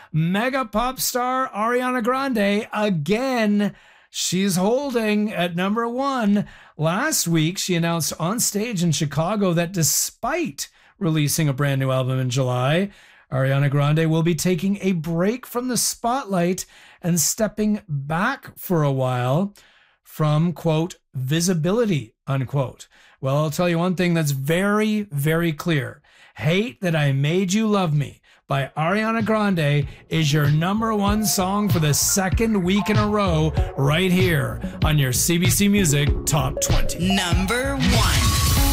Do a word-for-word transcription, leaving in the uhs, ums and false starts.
Mega pop star Ariana Grande again. She's holding at number one. Last week, she announced on stage in Chicago that despite releasing a brand new album in July, Ariana Grande will be taking a break from the spotlight and stepping back for a while from, quote, visibility, unquote. Well, I'll tell you one thing that's very, very clear. Hate That I Made You Love Me by Ariana Grande is your number one song for the second week in a row right here on your C B C Music Top twenty. Number one.